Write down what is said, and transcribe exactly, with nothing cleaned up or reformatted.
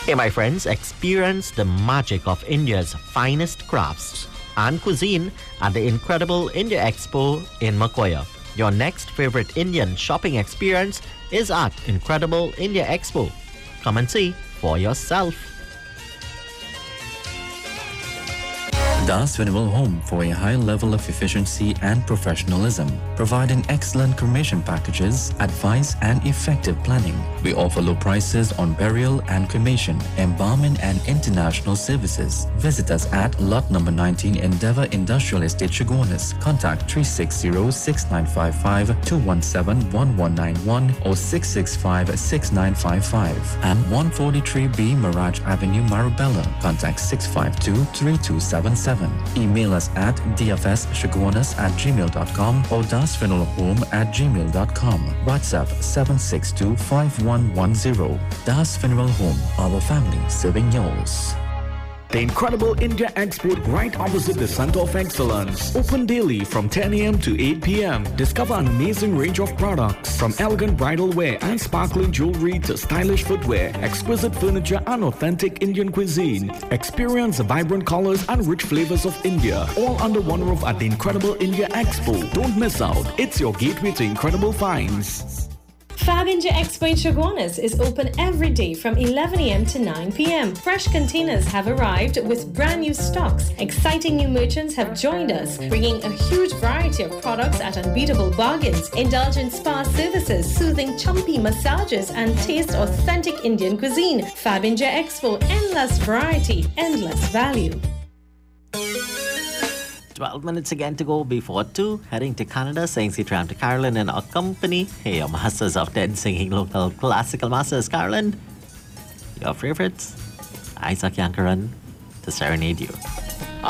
Hey, my friends, experience the magic of India's finest crafts and cuisine at the incredible India Expo in Makoya. Your next favorite Indian shopping experience is at Incredible India Expo. Come and see for yourself. Das Funeral Home for a high level of efficiency and professionalism, providing excellent cremation packages, advice and effective planning. We offer low prices on burial and cremation, embalming and international services. Visit us at lot number nineteen Endeavour Industrial Estate, Chaguanas. Contact three six zero, six nine five five, two one seven, one one nine one or six six five, six nine five five. And one forty-three B Mirage Avenue, Marabella. Contact six five two, three two seven seven. Email us at d f s chaguanas at gmail dot com or dasfuneralhome at gmail dot com. WhatsApp seven six two, five one one zero. Das Funeral Home, our family serving yours. The Incredible India Expo right opposite the Center of Excellence. Open daily from ten a m to eight p m Discover an amazing range of products from elegant bridal wear and sparkling jewelry to stylish footwear, exquisite furniture and authentic Indian cuisine. Experience the vibrant colors and rich flavors of India, all under one roof at the Incredible India Expo. Don't miss out. It's your gateway to incredible finds. Fab India Expo in Chaguanas is open every day from eleven a m to nine p m Fresh containers have arrived with brand new stocks. Exciting new merchants have joined us, bringing a huge variety of products at unbeatable bargains. Indulge in spa services, soothing chumpy massages, and taste authentic Indian cuisine. Fab India Expo, endless variety, endless value. twelve minutes again to go before two. Heading to Canada, saying Sitram to Carolyn and our company. Hey, your masters of ten singing local classical masters, Carolyn. Your favorites, Isaac Yankaran, to serenade you.